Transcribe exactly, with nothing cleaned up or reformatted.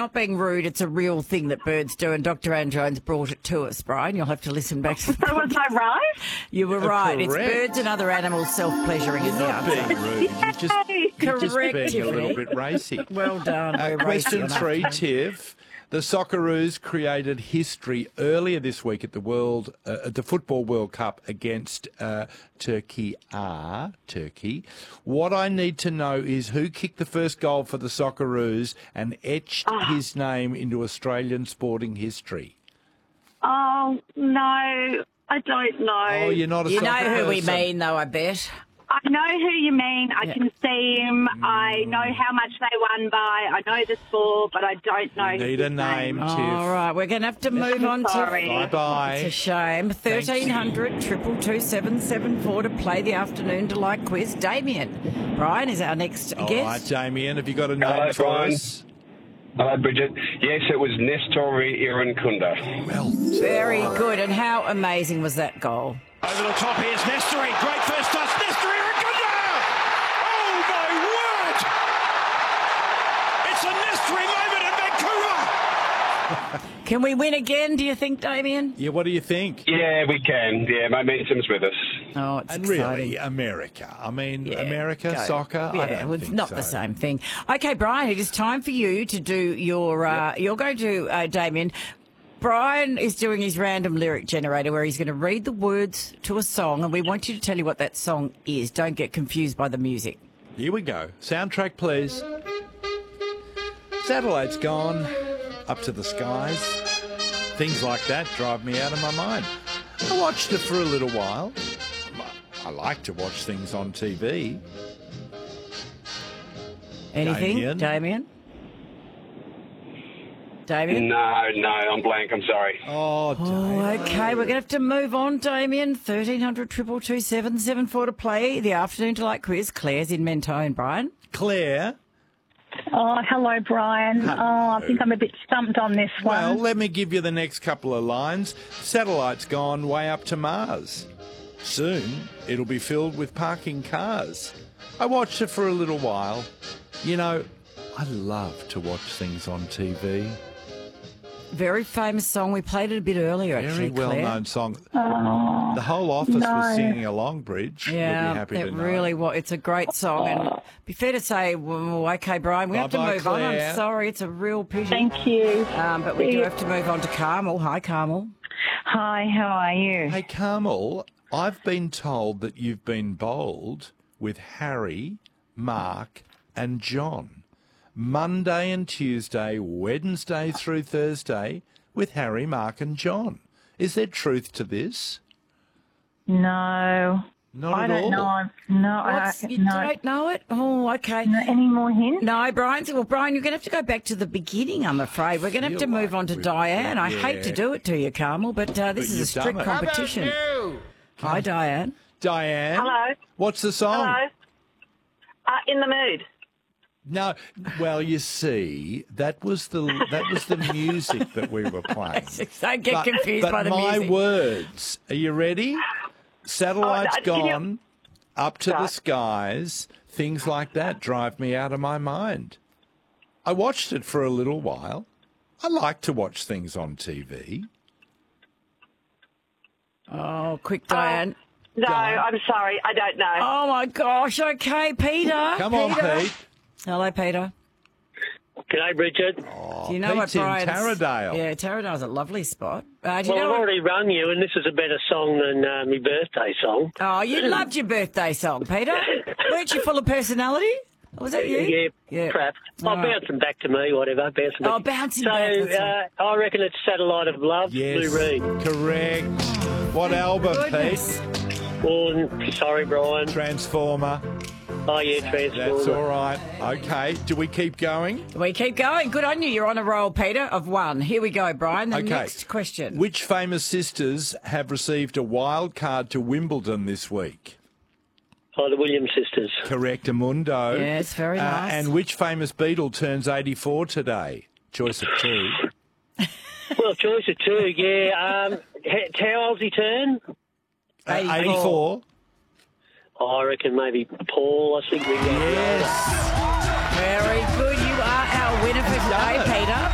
not being rude. It's a real thing that birds do, and Doctor Anne Jones brought it to us, Brian. You'll have to listen back to the So was I right? You were Oh, right. It's correct. birds and other animals self-pleasuring is the Not answer. being rude. You're just, you're just Correct, being a Tiffany. little bit racy. Well done. Uh, We're question racing three, enough. Tiff. The Socceroos created history earlier this week at the World, uh, at the Football World Cup against uh, Turkey. Ah, Turkey. What I need to know is who kicked the first goal for the Socceroos and etched his name into Australian sporting history. Oh, no, I don't know. Oh, you're not a You know soccer who we person. mean, though, I bet. I know who you mean. I can see him. I know how much they won by. I know the score, but I don't know. Need his a name, Tiff. All right, we're going to have to move on Sorry. to... Bye-bye. It's a shame. thirteen hundred, two two two, seven seven four to play the afternoon delight quiz. Damien, Brian is our next All guest. right, Damien, have you got a name Hello, for Brian. us? Hello, Bridget. Yes, it was Nestori Irankunda. Well, Very good. And how amazing was that goal? Over the top, here's Nestori. Great first touch. Nestori Irankunda! Oh, my word! It's a Nestori moment in Vancouver! Can we win again, do you think, Damien? yeah, what do you think? Yeah, we can. Yeah, momentum's with us. Oh, it's And exciting. really, America. I mean, Yeah, America, go. soccer, I Yeah, don't well, it's think not so. the same thing. Okay, Brian, it is time for you to do your. Uh, You're going to, uh, Damien. Brian is doing his random lyric generator where he's going to read the words to a song, and we want you to tell you what that song is. Don't get confused by the music. Here we go. Soundtrack, please. Satellite's gone. Up to the skies. Things like that drive me out of my mind. I watched it for a little while. I like to watch things on T V. Anything, Damien? Damien? Damien? No, no, I'm blank. I'm sorry. Oh, Oh, okay, we're going to have to move on, Damien. thirteen hundred, two two two, seven seven four to play the afternoon delight quiz. Claire's in Mentone, Brian. Claire. Oh, hello, Brian. Oh, I think I'm a bit stumped on this Well, one. let me give you the next couple of lines. Satellite's gone way up to Mars. Soon, it'll be filled with parking cars. I watched it for a little while. You know, I love to watch things on T V. Very famous song. We played it a bit earlier, Very actually, Claire. well-known song. the whole office was no. singing along, Bridge. You'll be Yeah, happy it to know. really was. It's a great song, and be fair to say, well, okay, Brian, we have to Bye-bye, move on. Claire. I'm sorry, it's a real pity. Thank you. Um, but we See do you. have to move on to Carmel. Hi, Carmel. Hi, how are you? Hey, Carmel, I've been told that you've been bowled with Harry, Mark and John. Monday and Tuesday, Wednesday through Thursday with Harry, Mark and John. Is there truth to this? No. Not I at don't all. know. I'm- No, What's, I, you no. don't know it? Oh, okay. No, any more hints? No, Brian. Well, Brian, you're going to have to go back to the beginning, I'm afraid. We're going to have to feel move like on to we've- Diane. I yeah. hate to do it to you, Carmel, but uh, this But is a you've done strict it. competition. Hi, Diane. Diane? Hello. What's the song? Hello. Uh, in the mood. No, well, you see, that was the that was the music that we were playing. Don't get But- confused but by the my music. words. Are you ready? Satellite's Oh, can you- gone, up to the Start. skies. Things like that drive me out of my mind. I watched it for a little while. I like to watch things on T V. Oh, quick, Diane. No, I'm sorry. I don't know. Oh, my gosh. Okay, Peter. Come on, Peter. Pete. Hello, Peter. G'day, Bridget. Oh, Do you know Pete's what in Brian's... Taradale. Yeah, Taradale's a lovely spot. Uh, do you Well, know I've what... already rung you, and this is a better song than uh, my birthday song. Oh, you loved your birthday song, Peter. Weren't you full of personality? Was that you? Yeah, Yeah. crap. Oh, All right. bouncing back to me, whatever. Bouncing Oh, back. bouncing so, back, that's right. uh, I reckon it's Satellite of Love, Yes, Lou Reed. correct. What album, Goodness. Pete? Oh, sorry, Brian. Transformer. Oh, yeah, Transformer. That's all right. Okay. Do we keep going? We keep going. Good on you. You're on a roll, Peter, of one. Here we go, Brian. The Okay. next question. Which famous sisters have received a wild card to Wimbledon this week? Oh, the Williams sisters. Correct, Amundo. Yes, very Uh, nice. and which famous Beatle turns eighty-four today? Choice of two. Well, choice of two, yeah. Um, h- how old's he turn? Uh, eighty-four. eighty-four. Oh, I reckon maybe Paul. I think we got Yes. Very good. You are our winner for today, Peter.